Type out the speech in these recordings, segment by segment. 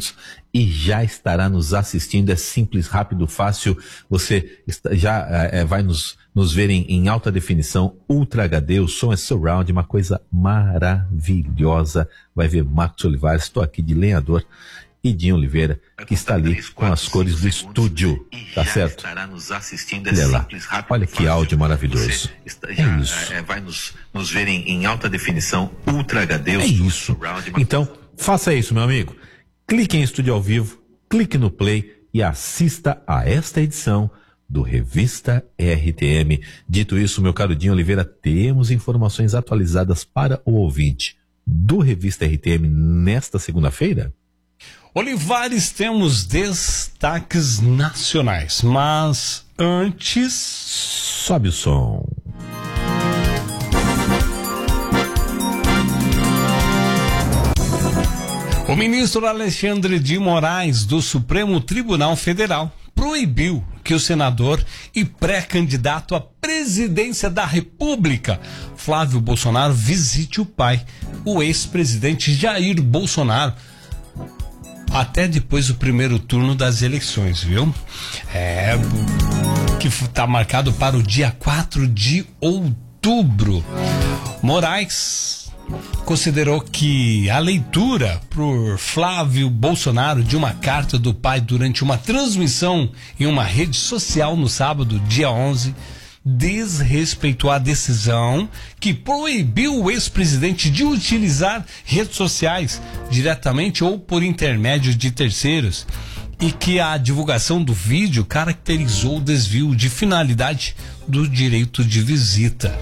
segundos e já estará nos assistindo. É simples, rápido, fácil. Você vai nos ver em alta definição, Ultra HD, o som é surround, uma coisa maravilhosa. Vai ver Marcos Olivares, estou aqui de lenhador, e Dinho Oliveira, que está ali com as cores do estúdio, tá certo? Olha lá, olha que áudio maravilhoso. É isso. Vai nos ver em alta definição, Ultra HD. É isso. Então, faça isso, meu amigo. Clique em estúdio ao vivo, clique no play e assista a esta edição do Revista RTM. Dito isso, meu caro Dinho Oliveira, temos informações atualizadas para o ouvinte do Revista RTM nesta segunda-feira? Olivares, temos destaques nacionais, mas antes... Sobe o som. O ministro Alexandre de Moraes, do Supremo Tribunal Federal, proibiu que o senador e pré-candidato à presidência da República, Flávio Bolsonaro, visite o pai, o ex-presidente Jair Bolsonaro, até depois do primeiro turno das eleições, viu? Que está marcado para o dia 4 de outubro. Moraes considerou que a leitura por Flávio Bolsonaro de uma carta do pai durante uma transmissão em uma rede social no sábado, dia 11, desrespeitou a decisão que proibiu o ex-presidente de utilizar redes sociais diretamente ou por intermédio de terceiros, e que a divulgação do vídeo caracterizou o desvio de finalidade do direito de visita.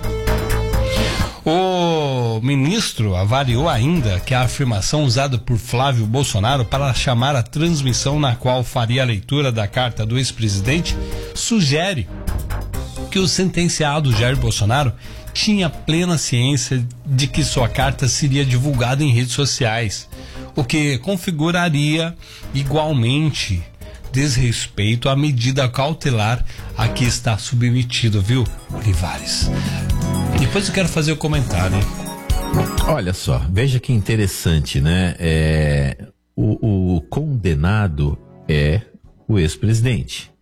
O ministro avaliou ainda que a afirmação usada por Flávio Bolsonaro para chamar a transmissão na qual faria a leitura da carta do ex-presidente sugere que o sentenciado Jair Bolsonaro tinha plena ciência de que sua carta seria divulgada em redes sociais, o que configuraria igualmente desrespeito à medida cautelar a que está submetido, viu, Olivares? Depois eu quero fazer o comentário, hein? Olha só, veja que interessante, né? O condenado é o ex-presidente.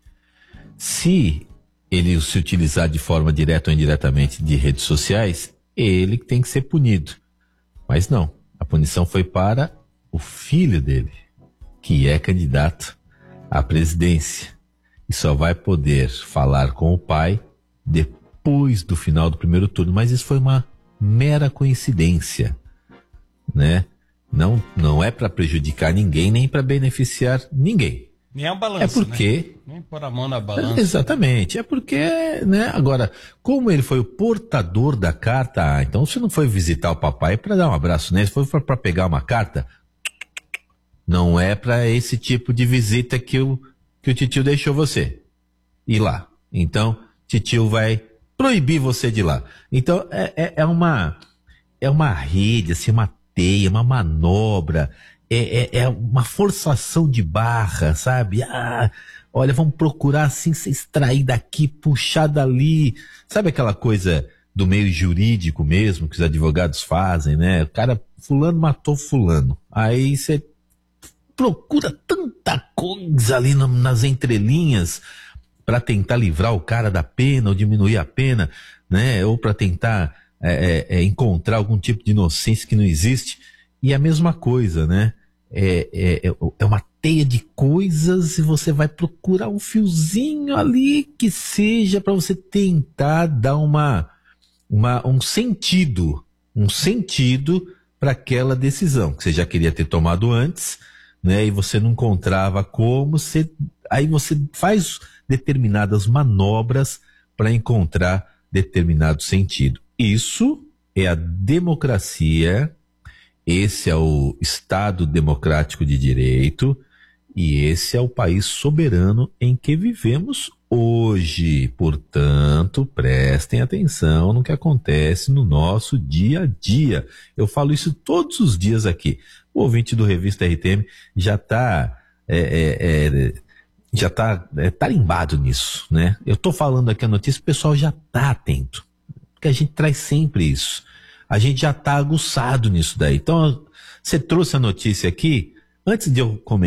Se ele se utilizar de forma direta ou indiretamente de redes sociais, ele tem que ser punido. Mas não, a punição foi para o filho dele, que é candidato à presidência, e só vai poder falar com o pai depois do final do primeiro turno. Mas isso foi uma mera coincidência, né? Não é para prejudicar ninguém, nem para beneficiar ninguém. Nem a balança, é porque, né? Nem pôr a mão na balança. Exatamente, é porque, né? Agora, como ele foi o portador da carta, então você não foi visitar o papai para dar um abraço nele, foi para pegar uma carta. Não é para esse tipo de visita que o titio deixou você ir lá. Então, titio vai proibir você de ir lá. Então, é uma rede, assim, uma teia, uma manobra, é uma forçação de barra, sabe? Olha, vamos procurar assim, se extrair daqui, puxar dali. Sabe aquela coisa do meio jurídico mesmo, que os advogados fazem, né? O cara, fulano matou fulano. Aí você procura tanta coisa ali nas entrelinhas para tentar livrar o cara da pena ou diminuir a pena, né? Ou para tentar encontrar algum tipo de inocência que não existe. E a mesma coisa, né? É uma teia de coisas e você vai procurar um fiozinho ali que seja para você tentar dar um sentido para aquela decisão que você já queria ter tomado antes, né? E você não encontrava como, aí você faz determinadas manobras para encontrar determinado sentido. Isso é a democracia. Esse é o Estado Democrático de Direito e esse é o país soberano em que vivemos hoje. Portanto, prestem atenção no que acontece no nosso dia a dia. Eu falo isso todos os dias aqui. O ouvinte do Revista RTM já está tarimbado nisso, né? Eu estou falando aqui a notícia, o pessoal já está atento, porque a gente traz sempre isso. A gente já está aguçado nisso daí. Então, você trouxe a notícia aqui, antes de eu comentar,